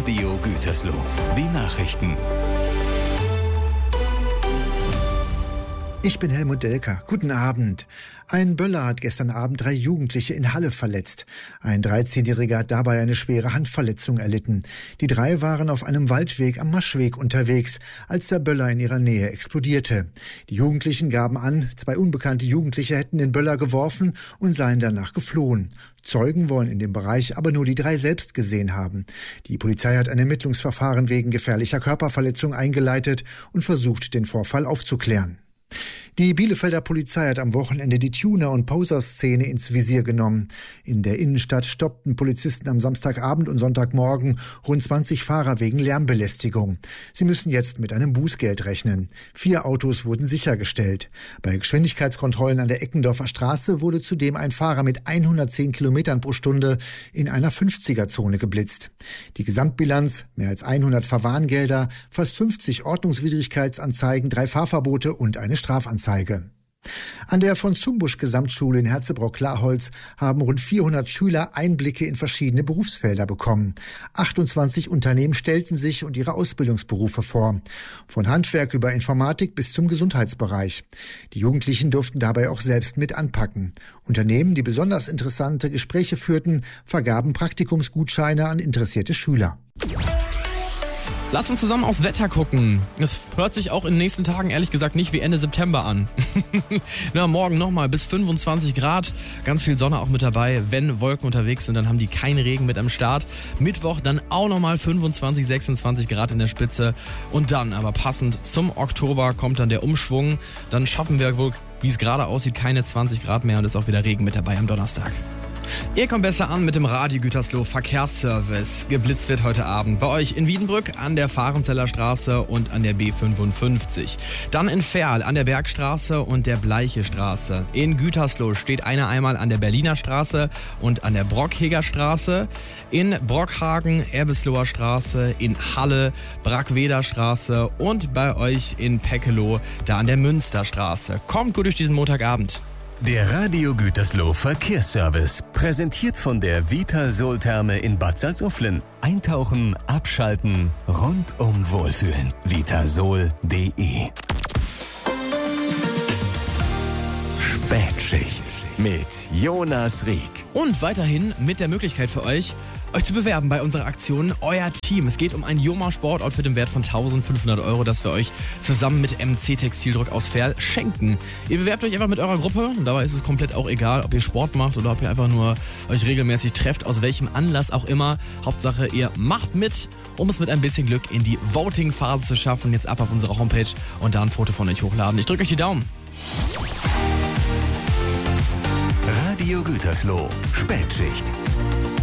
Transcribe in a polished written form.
Radio Gütersloh. Die Nachrichten. Ich bin Helmut Delker. Guten Abend. Ein Böller hat gestern Abend 3 Jugendliche in Halle verletzt. Ein 13-Jähriger hat dabei eine schwere Handverletzung erlitten. Die 3 waren auf einem Waldweg am Maschweg unterwegs, als der Böller in ihrer Nähe explodierte. Die Jugendlichen gaben an, 2 unbekannte Jugendliche hätten den Böller geworfen und seien danach geflohen. Zeugen wollen in dem Bereich aber nur die 3 selbst gesehen haben. Die Polizei hat ein Ermittlungsverfahren wegen gefährlicher Körperverletzung eingeleitet und versucht, den Vorfall aufzuklären. Die Bielefelder Polizei hat am Wochenende die Tuner- und Poser-Szene ins Visier genommen. In der Innenstadt stoppten Polizisten am Samstagabend und Sonntagmorgen rund 20 Fahrer wegen Lärmbelästigung. Sie müssen jetzt mit einem Bußgeld rechnen. 4 Autos wurden sichergestellt. Bei Geschwindigkeitskontrollen an der Eckendorfer Straße wurde zudem ein Fahrer mit 110 Kilometern pro Stunde in einer 50er-Zone geblitzt. Die Gesamtbilanz: mehr als 100 Verwarngelder, fast 50 Ordnungswidrigkeitsanzeigen, 3 Fahrverbote und eine Strafanzeige. An der von Zumbusch Gesamtschule in Herzebrock-Klarholz haben rund 400 Schüler Einblicke in verschiedene Berufsfelder bekommen. 28 Unternehmen stellten sich und ihre Ausbildungsberufe vor. Von Handwerk über Informatik bis zum Gesundheitsbereich. Die Jugendlichen durften dabei auch selbst mit anpacken. Unternehmen, die besonders interessante Gespräche führten, vergaben Praktikumsgutscheine an interessierte Schüler. Lass uns zusammen aufs Wetter gucken. Es hört sich auch in den nächsten Tagen ehrlich gesagt nicht wie Ende September an. Na, morgen nochmal bis 25 Grad. Ganz viel Sonne auch mit dabei. Wenn Wolken unterwegs sind, dann haben die keinen Regen mit am Start. Mittwoch dann auch nochmal 25, 26 Grad in der Spitze. Und dann aber passend zum Oktober kommt dann der Umschwung. Dann schaffen wir wohl, wie es gerade aussieht, keine 20 Grad mehr und ist auch wieder Regen mit dabei am Donnerstag. Ihr kommt besser an mit dem Radio Gütersloh Verkehrsservice. Geblitzt wird heute Abend bei euch in Wiedenbrück an der Fahrenzeller Straße und an der B55. Dann in Verl an der Bergstraße und der Bleiche Straße. In Gütersloh steht einer einmal an der Berliner Straße und an der Brockheger Straße. In Brockhagen, Erbesloher Straße, in Halle, Brackweder Straße und bei euch in Peckeloh, da an der Münsterstraße. Kommt gut durch diesen Montagabend. Der Radio Gütersloh Verkehrsservice. Präsentiert von der Vitasol-Therme in Bad Salzuflen. Eintauchen, abschalten, rundum wohlfühlen. Vitasol.de. Spätschicht mit Jonas Rieck. Und weiterhin mit der Möglichkeit für euch zu bewerben bei unserer Aktion Euer Team. Es geht um ein Joma Sportoutfit im Wert von 1.500 €, das wir euch zusammen mit MC Textildruck aus Verl schenken. Ihr bewerbt euch einfach mit eurer Gruppe und dabei ist es komplett auch egal, ob ihr Sport macht oder ob ihr einfach nur euch regelmäßig trefft, aus welchem Anlass auch immer. Hauptsache, ihr macht mit, um es mit ein bisschen Glück in die Voting-Phase zu schaffen. Jetzt ab auf unsere Homepage und da ein Foto von euch hochladen. Ich drücke euch die Daumen. Radio Gütersloh Spätschicht.